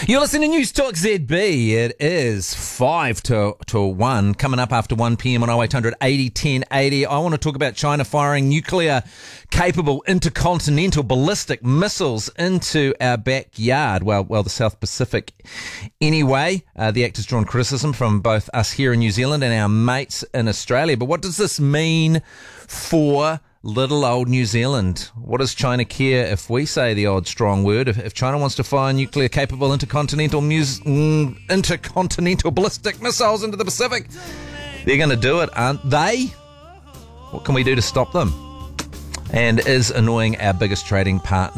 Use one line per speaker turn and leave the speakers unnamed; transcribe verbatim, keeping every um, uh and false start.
You're listening to News Talk Z B. It is five to, to one, coming up after one p.m. on oh eight hundred eighty ten eighty. I want to talk about China firing nuclear-capable intercontinental ballistic missiles into our backyard. Well, well, the South Pacific. Anyway, uh, the act has drawn criticism from both us here in New Zealand and our mates in Australia. But what does this mean for little old New Zealand? What does China care if we say the odd strong word? If, if China wants to fire nuclear-capable intercontinental mus- mm, intercontinental ballistic missiles into the Pacific, they're going to do it, aren't they? What can we do to stop them? And is annoying our biggest trading partner